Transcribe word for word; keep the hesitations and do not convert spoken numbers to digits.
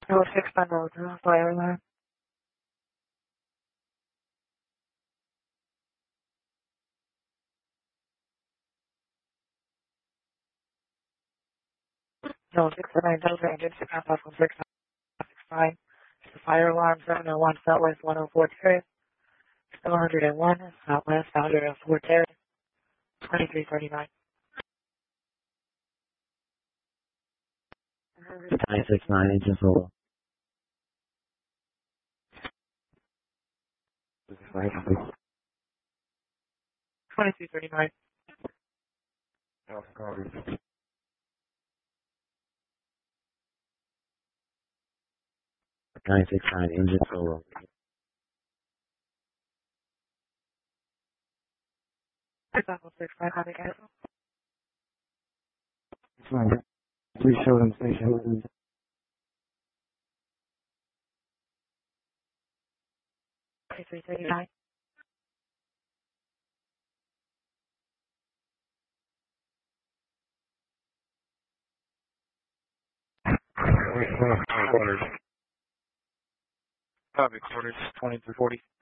No six nine road, fire alarm. No six nine Delta engine six nine five six nine six nine. It's the fire alarm seven oh one Southwest one oh four Terrace. seven oh one Southwest one oh four Terrace. twenty-three thirty-nine. nine six nine engine solo. twenty-three thirty-nine. nine six nine engine solo. six nine six nine, how to cancel? Fine. Please show them station. twenty-three thirty-nine. Copy quarters twenty-three forty.